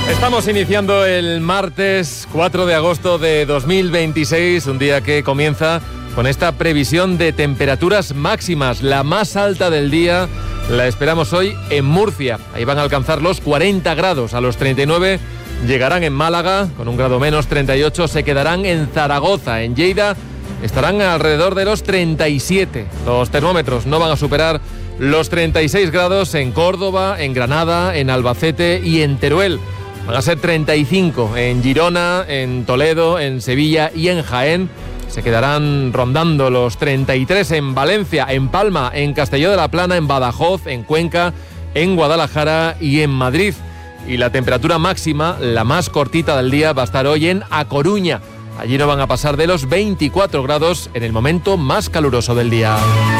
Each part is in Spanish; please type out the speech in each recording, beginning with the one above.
Estamos iniciando el martes 4 de agosto de 2026, un día que comienza con esta previsión de temperaturas máximas. La más alta del día la esperamos hoy en Murcia. Ahí van a alcanzar los 40 grados, a los 39 llegarán en Málaga, con un grado menos, 38 se quedarán en Zaragoza. En Lleida estarán alrededor de los 37. Los termómetros no van a superar los 36 grados en Córdoba, en Granada, en Albacete y en Teruel. Van a ser 35 en Girona, en Toledo, en Sevilla y en Jaén. Se quedarán rondando los 33 en Valencia, en Palma, en Castelló de la Plana, en Badajoz, en Cuenca, en Guadalajara y en Madrid. Y la temperatura máxima, la más cortita del día, va a estar hoy en A Coruña. Allí no van a pasar de los 24 grados en el momento más caluroso del día.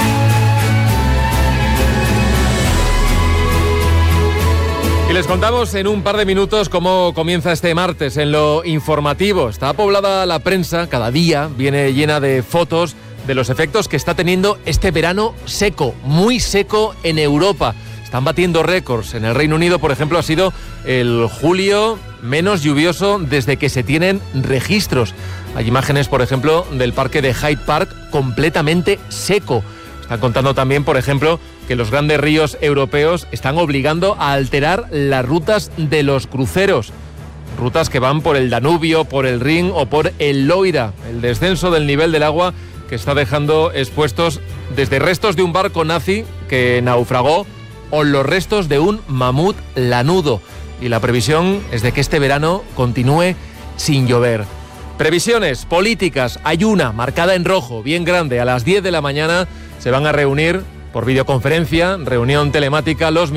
Y les contamos en un par de minutos cómo comienza este martes en lo informativo. Está poblada la prensa, cada día viene llena de fotos de los efectos que está teniendo este verano seco, muy seco en Europa. Están batiendo récords. En el Reino Unido, por ejemplo, ha sido el julio menos lluvioso desde que se tienen registros. Hay imágenes, por ejemplo, del parque de Hyde Park completamente seco. Están contando también, por ejemplo, que los grandes ríos europeos están obligando a alterar las rutas de los cruceros. Rutas que van por el Danubio, por el Rin o por el Loira. El descenso del nivel del agua que está dejando expuestos desde restos de un barco nazi que naufragó o los restos de un mamut lanudo. Y la previsión es de que este verano continúe sin llover. Previsiones políticas, hay una marcada en rojo, bien grande, a las 10 de la mañana se van a reunir por videoconferencia, reunión telemática, los